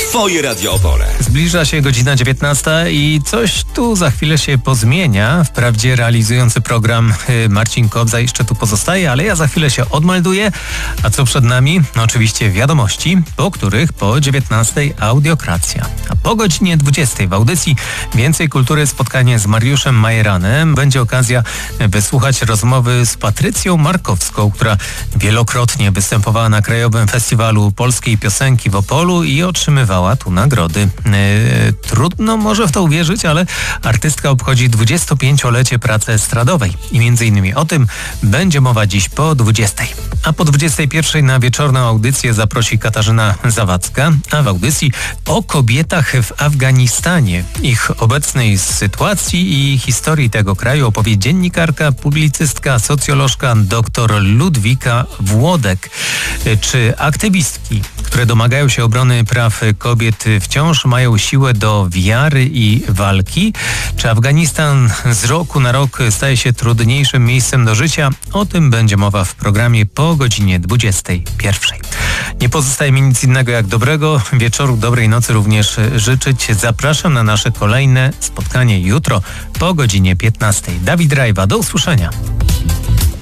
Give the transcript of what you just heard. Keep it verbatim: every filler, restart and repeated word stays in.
Twoje Radio Opole. Zbliża się godzina dziewiętnasta i coś tu za chwilę się pozmienia. Wprawdzie realizujący program Marcin Kobza jeszcze tu pozostaje, ale ja za chwilę się odmelduję. A co przed nami? No oczywiście wiadomości, po których po dziewiętnastej audiokracja. A po godzinie dwudziestej w audycji Więcej Kultury spotkanie z Mariuszem Majeranem. Będzie okazja wysłuchać rozmowy z Patrycją Markowską, która wielokrotnie występowała na Krajowym Festiwalu Polskiej Piosenki w Opolu i otrzymywała tu nagrody. Yy, trudno może w to uwierzyć, ale artystka obchodzi dwudziestopięciolecie pracy estradowej i między innymi o tym będzie mowa dziś po dwudziestej. A po dwudziestej pierwszej na wieczorną audycję zaprosi Katarzyna Zawadzka, a w audycji o kobietach w Afganistanie, ich obecnej sytuacji i historii tego kraju opowie dziennikarka, publicystka, socjolożka dr Ludwika Włodek. Czy aktywistki, które domagają się obrony praw kobiet, wciąż mają siłę do wiary i walki? Czy Afganistan z roku na rok staje się trudniejszym miejscem do życia? O tym będzie mowa w programie po godzinie dwudziestej pierwszej. Nie pozostaje mi nic innego jak dobrego wieczoru, dobrej nocy również życzyć. Zapraszam na nasze kolejne spotkanie jutro po godzinie piętnastej. Dawid Rajwa, do usłyszenia.